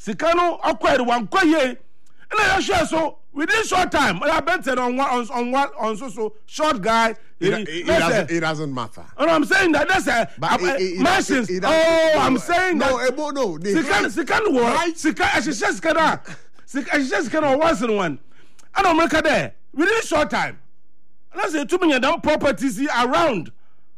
Sikano acquired one koye. And I share so within short time, I bet on so short guy. It doesn't matter. And I'm saying that that's a machines. I'm saying that no. Sikan was Sikan once in one. I don't make there within short time. Let's say 2 million down properties around.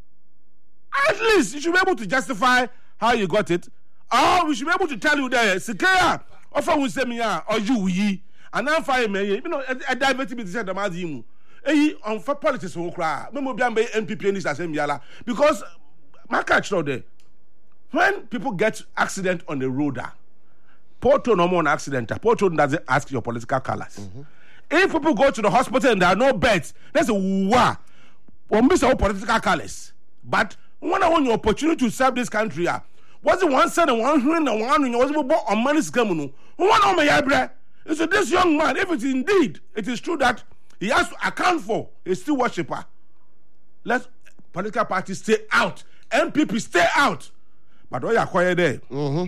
At least you should be able to justify how you got it. Or we should be able to tell you there, Sikaya, offer will say me or you and then fire me. You know, a diverted said the Mazimu. On for politics who cry. No more NPP in this assembly because my catch there. When people get accident on the road, Porto no more accident. Porto doesn't ask your political colors. If people go to the hospital and there are no beds, that's a wah. Or miss our political colors. But when I want your opportunity to serve this country, was it one son and one friend and one was on money scam? One on my eyebrow. So this young man, if it's indeed, it is true that he has to account for a still worshipper. Let political parties stay out. MPP stay out. But what you acquire there,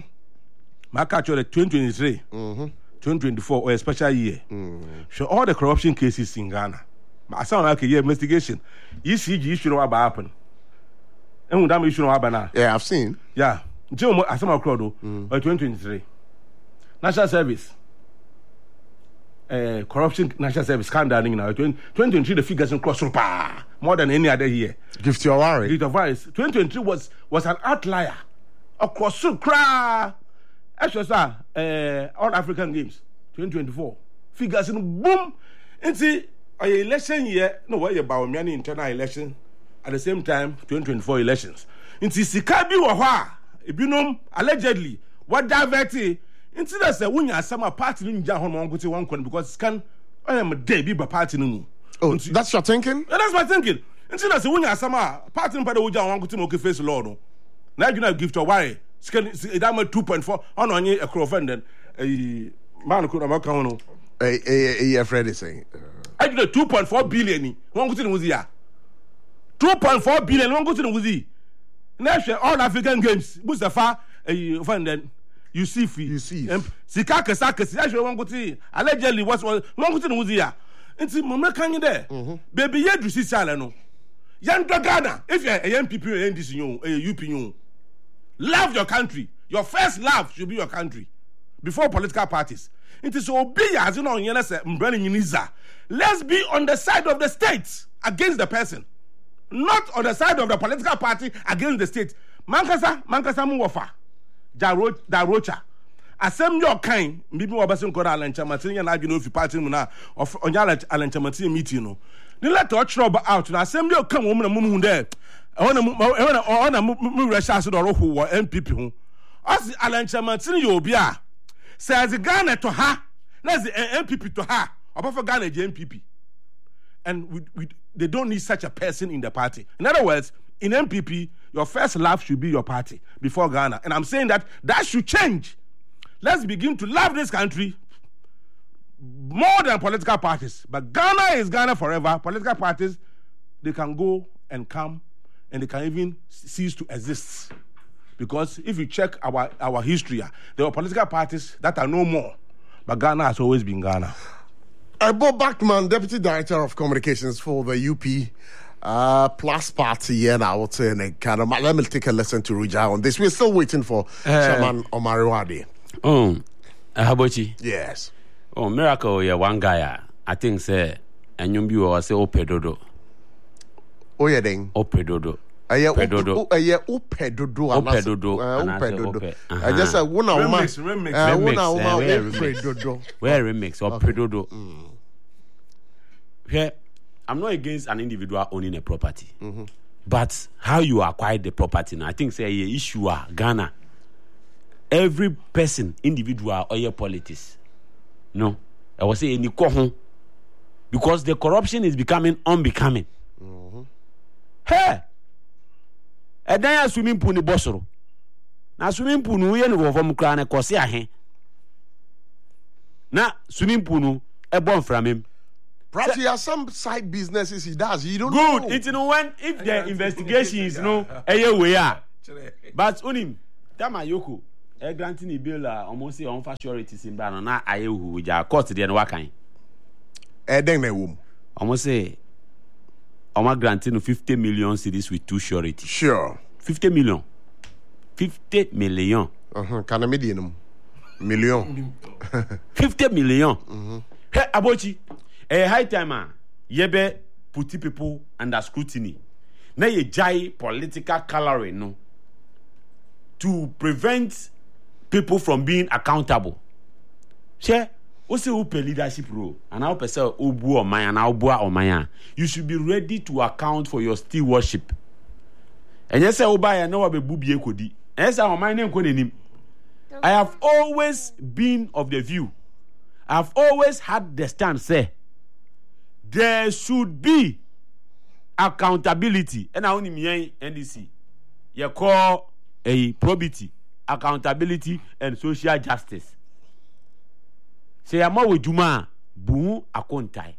my catch the 2023, 2024, or a special year. Show all the corruption cases in Ghana. But I sound like a year investigation. ECG issue know about happen. And that issue know about now. Yeah, I've seen. Yeah. Joe, I saw crowd 2023. National Service. Corruption National Service scandal now. 2023 the figures in cross more than any other year. Gift your worry. 2023 was an outlier across cry. Actually, all African Games 2024 figures in boom. Into a election year. No way about many internal election at the same time 2024 elections. Into Sikabi Waha, Ibinum allegedly what diverted. Into that say when you some party in Jahon one corner because can I am a day be party no. Oh, that's your thinking? That's my thinking. Into that say when you some party in Pada Uja one go to face law no. Now you not give to why. Scan that 2.4 on a crowdfunding a man could have no. A Fred is saying. I do 2.4 billion. One go to the Muzia. 2.4 billion one go to the Muzi. Now all African Games Mustafa a funded. You see, Sikaka Sakas, actually, one good thing. Allegedly, was one good thing was here. And see, Mama, can you there? Baby, yet you see Salano. Young Ghana, if you're a young people in this, you love your country. Your first love should be your country before political parties. It is so big as you know, let's be on the side of the state against the person, not on the side of the political party against the state. Mankasa Muwafa. Darocha. Asem your kind, maybe what person called Alan Chamatin and I know if you party muna of on Alan Chamatin meeting. No, let touch rubber out and asem your come woman and moon there. I want to move Rashas or who were MPP who. As Alan Chamatin, you'll be says the Ghana to her, that's the MPP to her, or for Ghana MPP. And they don't need such a person in the party. In other words, in MPP, your first love should be your party before Ghana. And I'm saying that should change. Let's begin to love this country more than political parties. But Ghana is Ghana forever. Political parties, they can go and come and they can even cease to exist. Because if you check our history, there were political parties that are no more. But Ghana has always been Ghana. Bob Bachman, Deputy Director of Communications for the UP Plus Party, and I would say, let me take a lesson to Ruja on this. We're still waiting for Chairman Omariwade. How about you? Yes. Oh, miracle, yeah, one guy. I think, say, and you will say, Opedodo. Oh, yeah, then. Opedodo. Opedodo. I just said, remix, Opedodo. Here, I'm not against an individual owning a property. But how you acquire the property now, I think say a issue Ghana. Every person, individual or your politics. No. I was saying because the corruption is becoming unbecoming. Hey! And then swimming pool ni bosoro. Na swimming pool no ye no from kra na kose ahe. Na swimming pool no e bon from him. Perhaps he has some side businesses he does. You don't know. Good. It's when if the investigations no way. But unim Tama Yoko granting bill almost say on surety in ban na ayehu we ja court there no wakan Den na wom almost say granting 50 million cedis with 2 surety. Sure. 50 million. 50 million. Can I medium million? 50 million. Hey, Abochi, a high timer, yebe put people under scrutiny. Na ye jai political coloring no to prevent people from being accountable. Share. Ose who play leadership role and how person obu or maya and how boa or maya. You should be ready to account for your stewardship. And yes, I know what bubi ekodi. Yes, I my name konenim. I have always been of the view. I have always had the stand say there should be accountability. And I only mean NDC. You call a probity, accountability, and social justice. Say ama we juma bu akontai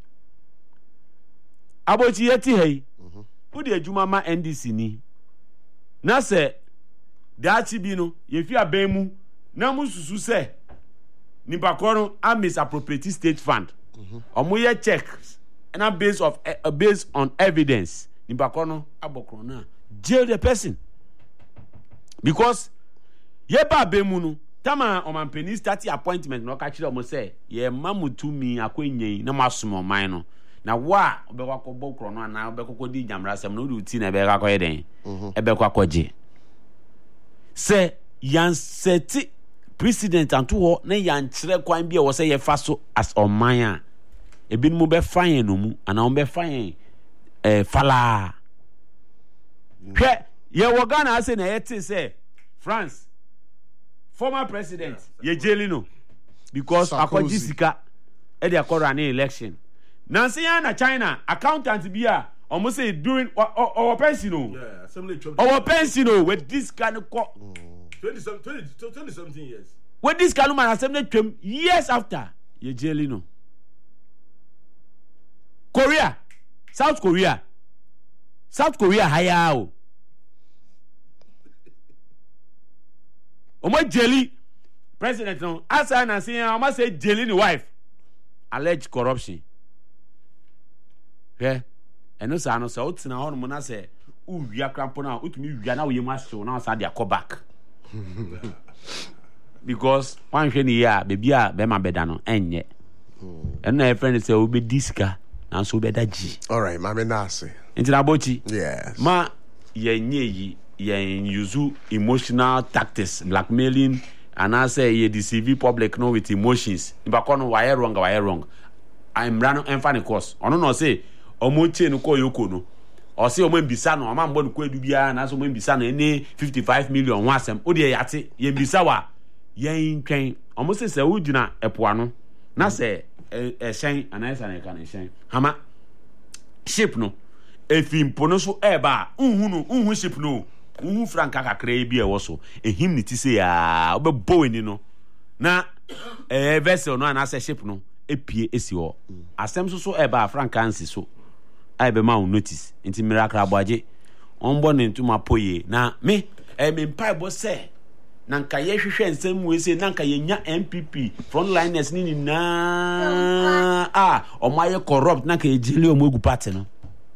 aboti yeti hey who the juma ma NDC ni na se dachi bi no ye fi abemu na mususu se ni bakoro a misappropriate state fund omo ye checks and based on evidence ni bakoro abokro na jail the person because ye ba abemu no tama omanpeni start appointment no ka kire omo say ye mamutu mi akwenyen na masomo man no na wa obekwa kobo kro no na obekwa di jamra sem no di na ebeka koye den ebekwa koje say yan seti president anto ho na yan kire kwan bia wo say ye fa so as oman a ebinmu be fan no mu ana on be fan fala hwe ye wo Ghana say na yete say France former president ye jelino because akwaji sika e dey run election nansi ya na China accountant bia almost say during our pension assembly our pension with this kind of 20-17 years with this kind of man assembly twem years after ye jelino South Korea haya o omo jelly president no asa na say omo say jelly the wife alleged corruption eno sa no so utina ho no na say uwia krampo na utumi wia na we maso na sa dia come back because one hwe ni ya baby a be ma beda no enye eno e friend say obe diska na so be daji all right mama na say intina bochi yes ma yenye yi yen use emotional tactics blackmailing and I say you deceive public no with emotions ibakono why wrong I'm run enfani course ono no say omoche no ko yoko no o say omo mbisa no ama mbo no ko edu bia na so omo mbisa no any 55 million one asem o de yate ye mbisa wa yen twen omo say se ugina epoano na say shen anasa na kan shen hama ship no efimpo no so eba unhu ship no unhu franka kakra bi e wo so ehim ni ti say ya obebo ni no na vessel no anasa ship no epie esi ho asem so eba franka ansi so ai be ma notice nti miracle aboaje onbo ne ntuma poye na me mpai bo se nanka ye hwehwe nsem we se nanka ye nya MPP frontliners ni na omaye corrupt nanka ye jeli omogu party no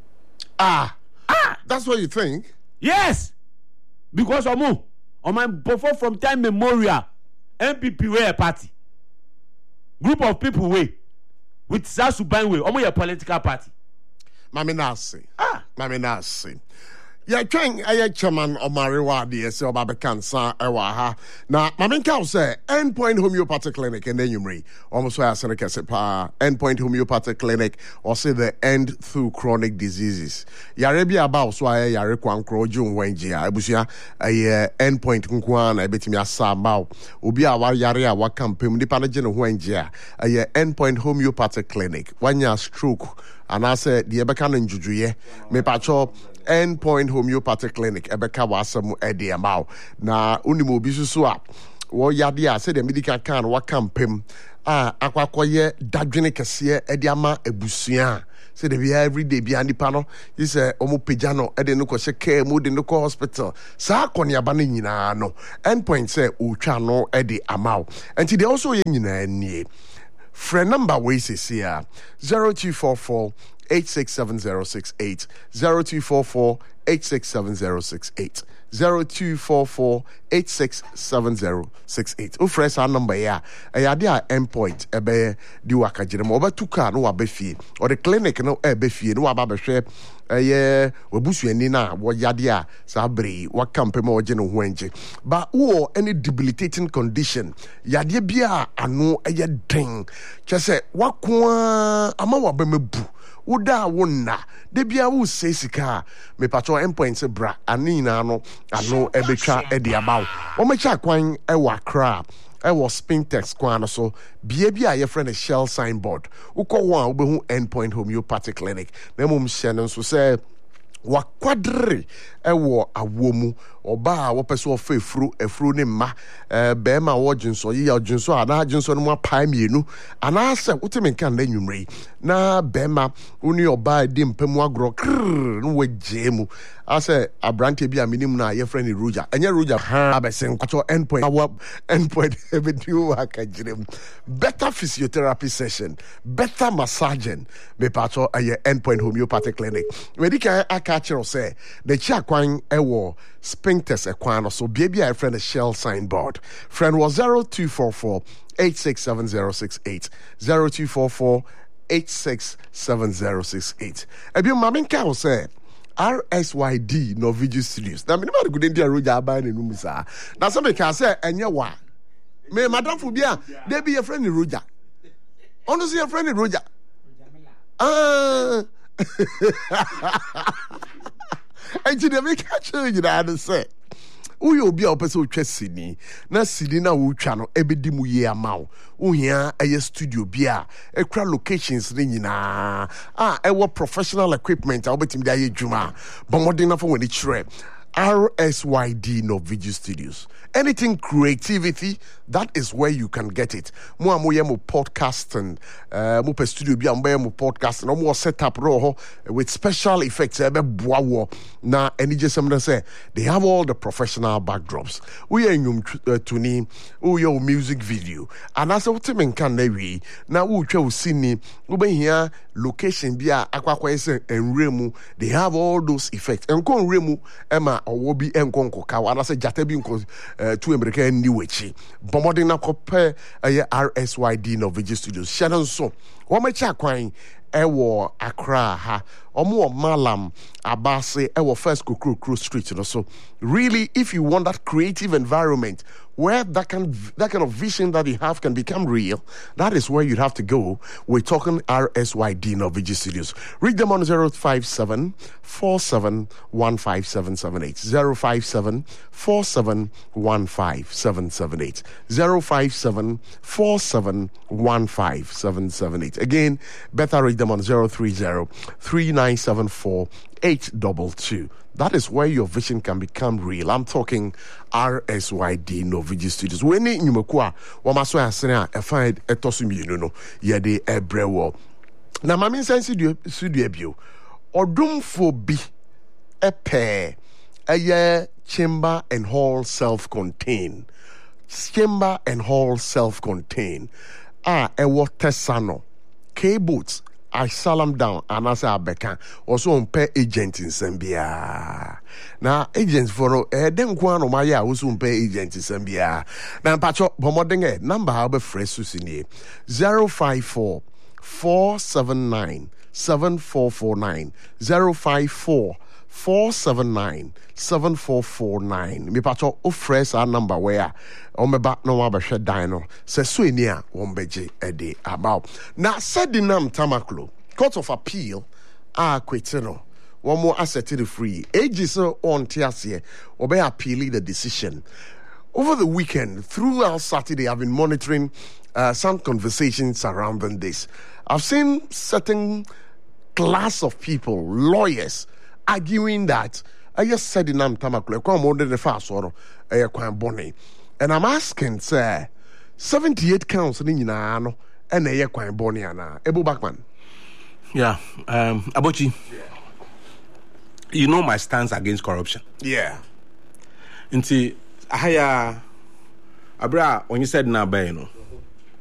that's what you think? Yes, because before from time memorial MPP were a party group of people with Sasuban way political party. Mami Nasi. Ya trying chairman Omari Wadi say oba cancer ewa ha. Na mami ka say Endpoint Homeopathic Clinic and then you almost where I say Endpoint Homeopathic Clinic or say the end through chronic diseases. Yare bi about so yare kwankro jun wenjia ebusia Endpoint nkwan na betimi asa about obi a wa yare a wa campaign nipa na je no wenjia Endpoint Homeopathic Clinic wanya stroke and I said the ebeka no njujuye me pacho Endpoint Homeopathic Clinic ebeka wasam ediamao na unimo bi so a wo yade a say the medical can wa campaign akwakoye dadwene kese ediama ebusua say they be every day be nipa no you say omo pagya no e de no ko hye care mu de no ko hospital sa akoniaba no nyina no endpoint say otwa no e de amaw enti they also ye nyina nie friend number we say 0244 867068 0244 867068 0244 867068 o fresh our number ya dey endpoint ebe di wakagire mo obatuka no wabefie or the clinic no ebefie no wababehwe wabusuani na woyade a sabre wakampe ma oje no ho enje ba wo any debilitating condition yade bia ano den kyese wakoa ama wabemebu woda wonna de bia wo sesika me patro endpoint bra anina no ano ebetwa e de abaw o mecha kwan e wa Accra e was Spintex kwan so bia ye friend a Shell signboard ukọ won a obehu endpoint homeopathy clinic na mum hye no so say wakwadre ewo awomu oba a wopeso ofa efru ne ma be ma wo jinso yi ya jinso ana jinso no ma pai mienu ana se wotime kan na nwumre na be ma oni oba di mpamu agro no wajemu ase abrante bi a minim na ye friend Roger enye Roger abesen kwacho endpoint ebedu akagirem better physiotherapy session better massaging me patcho aye endpoint homeopathy clinic medical akachiro say the chiakwan ewo Spintex ekwan so baby a friend a Shell signboard friend was 0244 867068 0244 867068 ebi maminka will say RSYD Norvigi Studios. Now, me never go India Roger Abai ne numisa. Now, some can say enya wa. Me madam Fubia, they be a friend in Roger. Honestly, a friend in Roger. And you never catch you know say. Uye obi a opese otwa sini na sini na wotwa no ebedi mu ye amaw uhia eye studio bia ekra locations ne nyina ewo professional equipment a obetim da ye dwuma bomodin na for when it shred RSYD Norvigi Studios. Anything creativity, that is where you can get it. Mo podcasting, mo pe studio bi ambe mo podcasting, mo set up roho with special effects. Na any just say they have all the professional backdrops. We are in tuni, we music video, and as what men can nevi. Now we try to see we here location bia akwa and remu. They have all those effects. And kon remu Emma or Wobi Nkonko Kawa. And I say Jatebi Nko to American New Wechi. Bomoding na kope RSYD Norvigi Studios. Shannon so. Wamecha kwine ewo Accra ha. Omo Malam Abase ewo First Kukru Street. So really, if you want that creative environment where that kind of vision that you have can become real, that is where you'd have to go. We're talking RSYD Norvigi Studios. Read them on 057 47 15778. 057 47 15778. 057 47 15778. Again, better read them on 030 3974 822. That is where your vision can become real. I'm talking RSYD Norvigi Studios. When you mekwa, wamaso asena a find a tosumi no yede ebrewo. Na mami sense studio bio. Odumfo bi epe a chamber and hall self-contained. Chamber and hall self-contained. Ewo tesano. K-boots. I salam down and I say Abeka also on pay agent in Sambia. Now agents for them kwano maya also pay agent in Sambia. Now pacho bomodenge number habe fresh susini 054 479 7449 054 479 7449. Me pacho o fresh our number where o me back no abahwe dan no se so eni a won beje ede about na sedinam tamaklo court of appeal kwetino one more asset the free ages on tiasie obey appealing the decision. Over the weekend throughout Saturday I've been monitoring some conversations surrounding this. I've seen certain class of people, lawyers, arguing that I just said in Tamaklo, come more than the fast or a quite bonny. And I'm asking, sir, 78 counts in Yinano and a quite bonny. Ebu Backman. Yeah, Abochi, you know my stance against corruption. Yeah. Nti, ahaya, Abra, when you said na ba,